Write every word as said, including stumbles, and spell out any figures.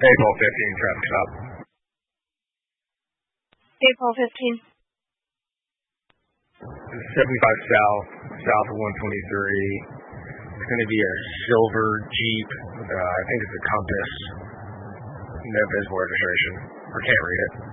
April fifteenth, traffic stop. April fifteenth. seventy-five south, south of one twenty-three. It's going to be a silver Jeep. Uh, I think it's a Compass. No visible registration. I can't read it.